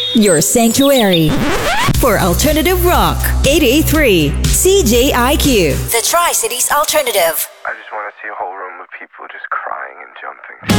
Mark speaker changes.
Speaker 1: Your sanctuary for alternative rock. 88.3 CJIQ, the Tri-Cities Alternative.
Speaker 2: I just want to see a whole room of people just crying and jumping.